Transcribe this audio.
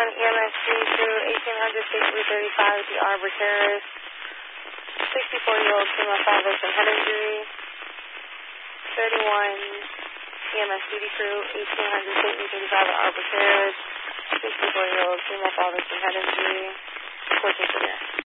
EMS crew 1800 State Route 35 at the Arbor Terrace. 64-year-old female 5 victim head injury. 31 EMS duty crew 1800 State Route 35 at Arbor Terrace. 64-year-old female 5 victim head injury. 14 severe.